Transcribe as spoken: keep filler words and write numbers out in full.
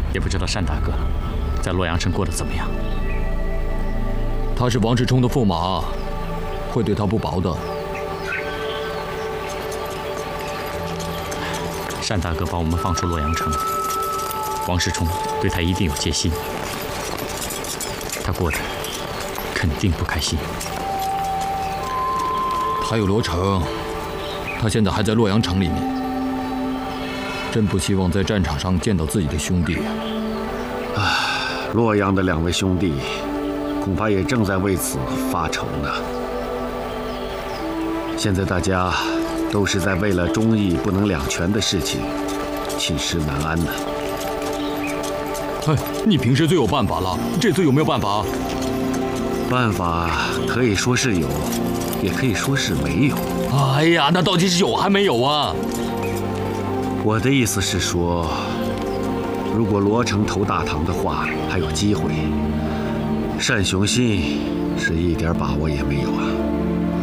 也不知道单大哥在洛阳城过得怎么样。 他是王世充的驸马，会对他不薄的。 单大哥把我们放出洛阳城，王世充对他一定有戒心，他过得肯定不开心。 还有罗成，他现在还在洛阳城里面，真不希望在战场上见到自己的兄弟。 唉，洛阳的两位兄弟，恐怕也正在为此发愁呢。现在大家都是在为了忠义不能两全的事情寝食难安呢。 哎，你平时最有办法了，这次有没有办法？ 办法可以说是有，也可以说是没有。 哎呀，那到底是有还没有啊？ 我的意思是说，如果罗成投大唐的话，还有机会。单雄信是一点把握也没有啊。